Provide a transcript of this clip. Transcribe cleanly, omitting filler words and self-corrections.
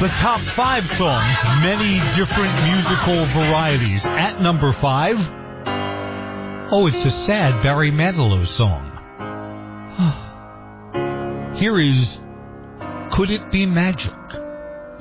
The top 5 songs, many different musical varieties. At number 5, oh, it's a sad Barry Manilow song. Here is Could It Be Magic?